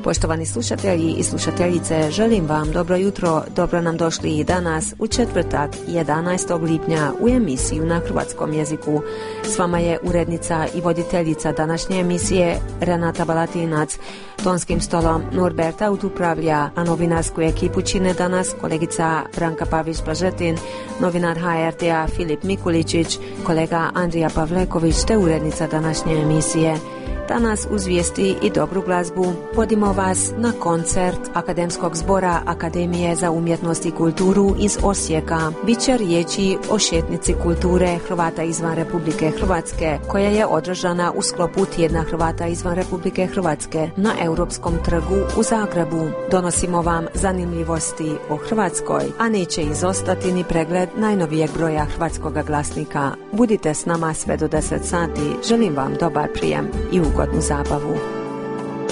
Poštovani slušatelji i slušateljice, želim vam dobro jutro, dobro nam došli i danas u četvrtak 11. lipnja u emisiju na hrvatskom jeziku. S vama je urednica i voditeljica današnje emisije Renata Balatinac. Tonskim stolom Norbert Aut upravlja, a novinarsku ekipu čine danas kolegica Branka Pavić-Blažetin, novinar HRT-a Filip Mikuličić, kolega Andrija Pavleković te urednica današnje emisije. Danas uz vijesti i dobru glazbu vodimo vas na koncert Akademskog zbora Akademije za umjetnost i kulturu iz Osijeka. Biće riječi o šetnici kulture Hrvata izvan Republike Hrvatske, koja je održana u sklopu Tjedna Hrvata izvan Republike Hrvatske na Europskom trgu u Zagrebu. Donosimo vam zanimljivosti o Hrvatskoj, a neće izostati ni pregled najnovijeg broja Hrvatskog glasnika. Budite s nama sve do 10 sati. Želim vam dobar prijem i ugodnu zabavu.